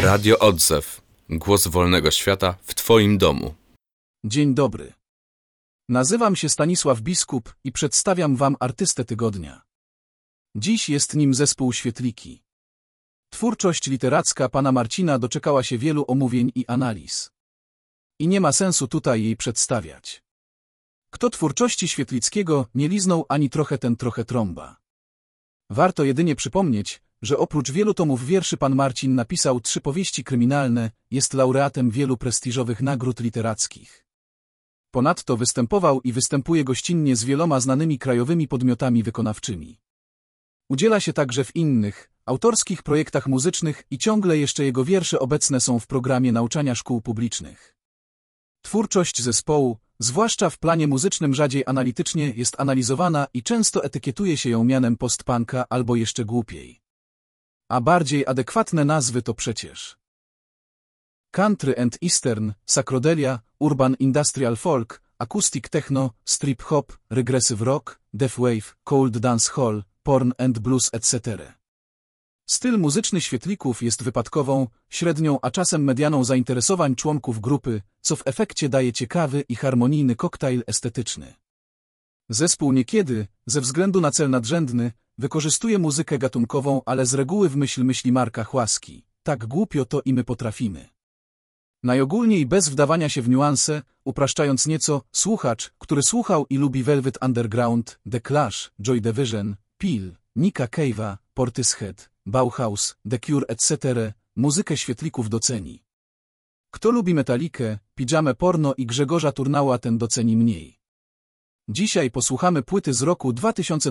Radio Odzew. Głos wolnego świata w Twoim domu. Dzień dobry. Nazywam się Stanisław Biskup i przedstawiam Wam artystę tygodnia. Dziś jest nim zespół Świetliki. Twórczość literacka pana Marcina doczekała się wielu omówień i analiz. I nie ma sensu tutaj jej przedstawiać. Kto twórczości Świetlickiego nie liznął ani trochę ten trochę trąba. Warto jedynie przypomnieć, że oprócz wielu tomów wierszy pan Marcin napisał 3 powieści kryminalne, jest laureatem wielu prestiżowych nagród literackich. Ponadto występował i występuje gościnnie z wieloma znanymi krajowymi podmiotami wykonawczymi. Udziela się także w innych, autorskich projektach muzycznych i ciągle jeszcze jego wiersze obecne są w programie nauczania szkół publicznych. Twórczość zespołu, zwłaszcza w planie muzycznym rzadziej analitycznie jest analizowana i często etykietuje się ją mianem postpunka albo jeszcze głupiej. A bardziej adekwatne nazwy to przecież country and eastern, psychedelia, urban industrial folk, acoustic techno, strip hop, regressive rock, death wave, cold dance hall, porn and blues etc. Styl muzyczny Świetlików jest wypadkową, średnią a czasem medianą zainteresowań członków grupy, co w efekcie daje ciekawy i harmonijny koktajl estetyczny. Zespół niekiedy, ze względu na cel nadrzędny, wykorzystuje muzykę gatunkową, ale z reguły w myśli Marka Chłaski. Tak głupio to i my potrafimy. Najogólniej bez wdawania się w niuanse, upraszczając nieco, słuchacz, który słuchał i lubi Velvet Underground, The Clash, Joy Division, Peel, Nicka Cave'a, Portishead, Bauhaus, The Cure etc., muzykę Świetlików doceni. Kto lubi Metalikę, Pidżamę Porno i Grzegorza Turnała, ten doceni mniej. Dzisiaj posłuchamy płyty z roku 2000.